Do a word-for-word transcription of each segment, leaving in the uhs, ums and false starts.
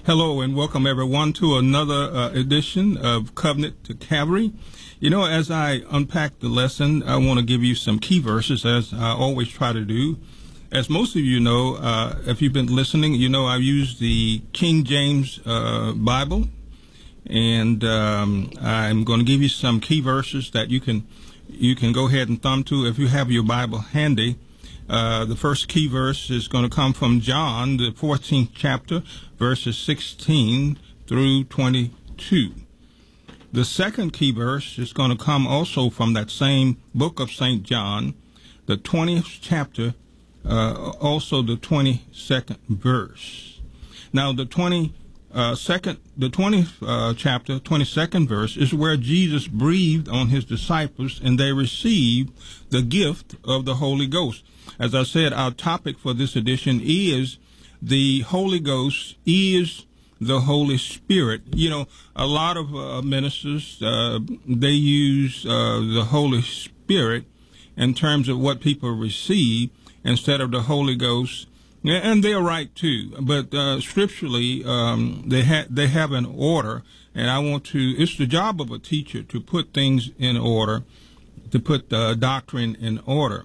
Hello and welcome everyone to another uh, edition of Covenant to Calvary. You know, as I unpack the lesson, I want to give you some key verses, as I always try to do. As most of you know, uh, if you've been listening, you know I've used the King James uh, Bible, and um, I'm going to give you some key verses that you can you can go ahead and thumb to if you have your Bible handy. Uh, the first key verse is going to come from John, the fourteenth chapter, verses sixteen through twenty-two. The second key verse is going to come also from that same book of Saint John, the twentieth chapter, uh, also the twenty-second verse. Now, the twenty uh, second, the twentieth uh, chapter, twenty-second verse is where Jesus breathed on his disciples, and they received the gift of the Holy Ghost. As I said, our topic for this edition is the Holy Ghost is the Holy Spirit. You know, a lot of uh, ministers, uh, they use uh, the Holy Spirit in terms of what people receive instead of the Holy Ghost, and they're right too. But uh, scripturally, um, they ha- they have an order, and I want to. It's the job of a teacher to put things in order, to put the doctrine in order.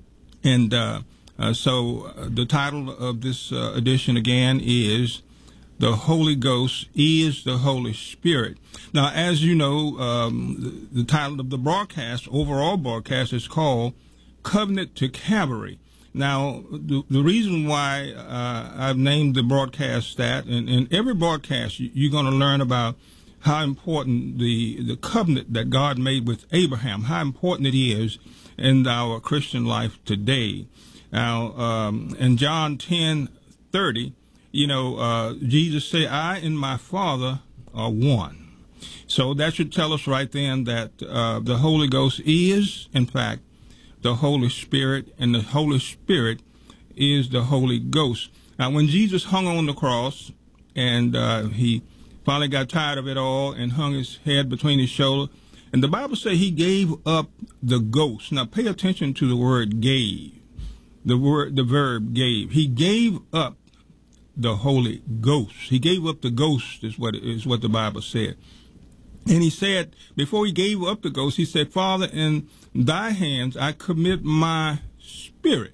And uh, uh, so uh, the title of this uh, edition again is The Holy Ghost is the Holy Spirit. Now, as you know, um, the, the title of the broadcast, overall broadcast, is called Covenant to Calvary. Now, the, the reason why uh, I've named the broadcast that, and in every broadcast you, you're going to learn about how important the, the covenant that God made with Abraham, how important it is in our Christian life today. Now, um, in John ten thirty, you know, uh, Jesus said, I and my Father are one. So that should tell us right then that uh, the Holy Ghost is, in fact, the Holy Spirit, and the Holy Spirit is the Holy Ghost. Now, when Jesus hung on the cross, and uh, he finally got tired of it all and hung his head between his shoulders, and the Bible says he gave up the ghost. Now, pay attention to the word gave, the word, the verb gave. He gave up the Holy Ghost. He gave up the ghost, is what is what the Bible said. And he said, before he gave up the ghost, he said, Father, in thy hands I commit my spirit.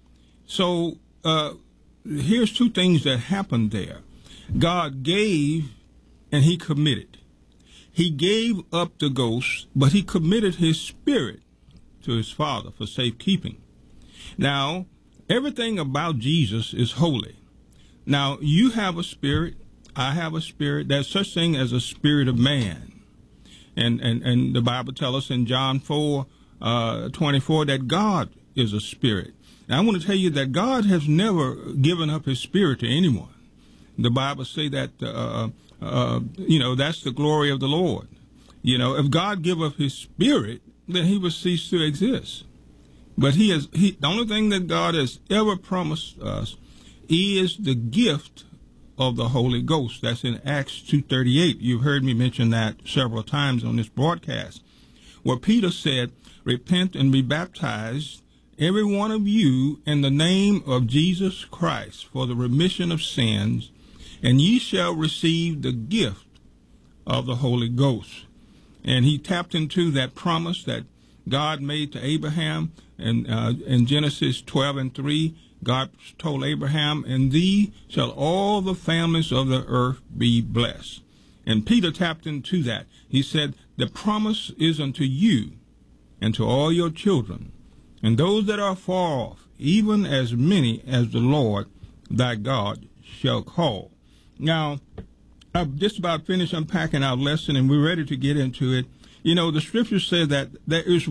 So uh, here's two things that happened there. God gave and he committed. He gave up the ghost, but he committed his spirit to his Father for safekeeping. Now, everything about Jesus is holy. Now, you have a spirit. I have a spirit. There's such thing as a spirit of man. And and, and the Bible tells us in John four, uh, twenty-four that God is a spirit. Now, I want to tell you that God has never given up his spirit to anyone. The Bible say that, uh, uh, you know, that's the glory of the Lord. You know, if God give up his spirit, then he would cease to exist. But he has, he, the only thing that God has ever promised us is the gift of the Holy Ghost. That's in Acts two thirty-eight. You've heard me mention that several times on this broadcast, where Peter said, repent and be baptized, every one of you, in the name of Jesus Christ for the remission of sins, and ye shall receive the gift of the Holy Ghost. And he tapped into that promise that God made to Abraham. And uh, in Genesis twelve and three, God told Abraham, in thee shall all the families of the earth be blessed. And Peter tapped into that. He said, the promise is unto you and to all your children, and those that are far off, even as many as the Lord thy God shall call. Now, I've just about finished unpacking our lesson, and we're ready to get into it. You know, the scripture says that there is